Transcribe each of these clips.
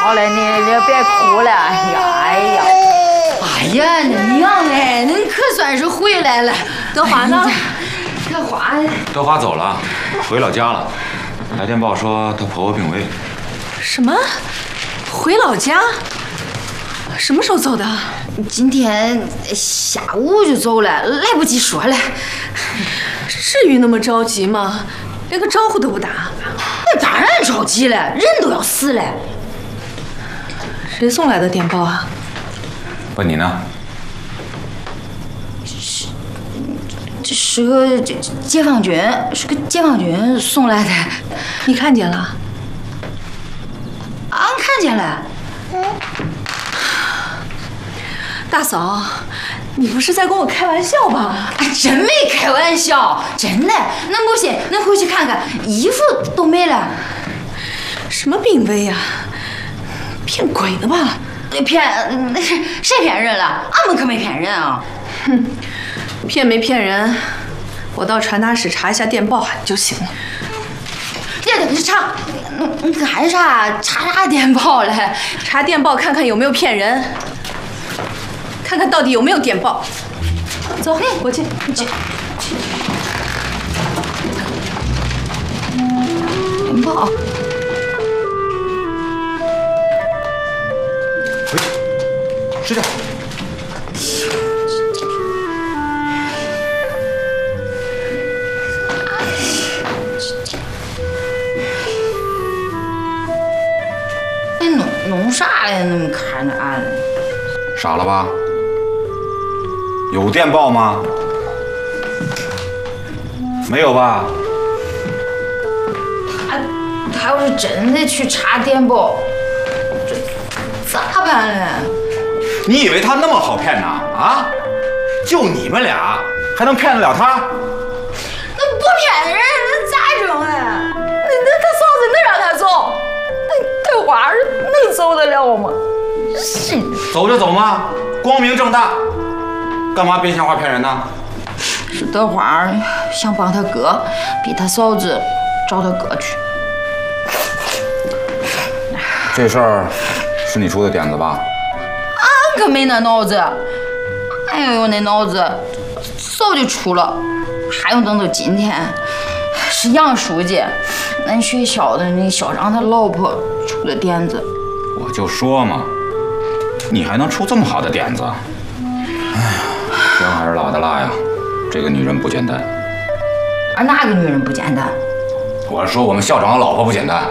好了，你别哭了。哎呀，那娘哎，恁可算是回来了。 德华呢？ 德华走了，回老家了。来电报说她婆婆病危。 什么？回老家？什么时候走的？ 今天下午就走了，来不及说了。 至于那么着急吗？连个招呼都不打。 那当然着急了，人都要死了。 谁送来的电报啊？ 问你呢？ 这是个解放军送来的。 你看见了？ 俺看见了。 大嫂，你不是在跟我开玩笑吧？ 俺真没开玩笑，真的。恁不信，恁回去看看，衣服都没了。 什么病危呀？骗鬼呢吧？ 谁骗人了？俺们可没骗人啊！ 哼，骗没骗人？我到传达室查一下电报就行了。 查，干啥？查啥电报嘞？ 查电报看看有没有骗人，看看到底有没有电报。走，过去。 电报。 回去，睡觉。 弄啥嘞？那么看着俺？ 傻了吧？有电报吗？没有吧？ 他要是真的去查电报，这咋办嘞？ 你以为他那么好骗呐？啊？就你们俩还能骗得了他？ 那不骗人，那咋整哎？那他嫂子能让他走？那花儿能走得了吗？是。 走就走嘛，光明正大，干嘛编瞎话骗人呢？ 是德花想帮他哥，逼他嫂子找他哥去。 这事儿是你出的点子吧？ 俺可没那脑子，俺要有那脑子，早就出了，还用等到今天？是杨书记，俺学校的那校长他老婆出的点子。 我就说嘛，你还能出这么好的点子？哎呀，天还是老的辣呀！这个女人不简单。 哪个女人不简单？ 我说我们校长的老婆不简单。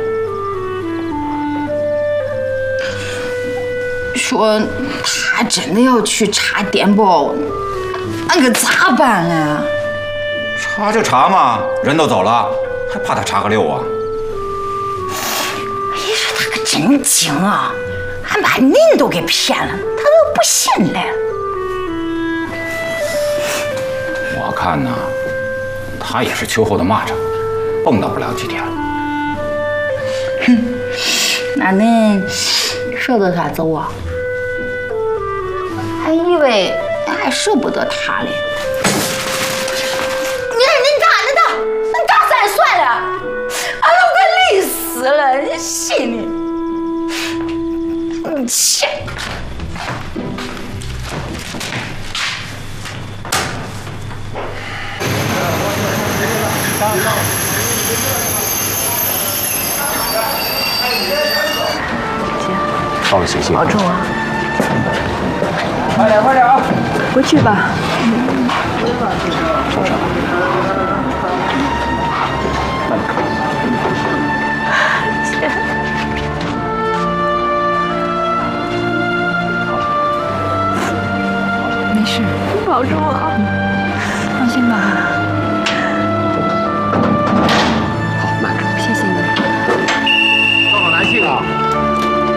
说他真的要去查电报，俺可咋办呢？ 查就查嘛，人都走了，还怕他查个溜啊？ 哎呀，他可真精啊！俺把您都给骗了，他都不信了。 我看呐，他也是秋后的蚂蚱，蹦跶不了几天了。 哼，那恁舍得他走啊？还以为俺还舍不得他嘞。恁打咱算了，俺都快累死了，你信你？你切！ 到了，谢谢。 保重啊！ 快点，快点啊！ 回去吧。 受伤了。 姐，没事，你保重啊。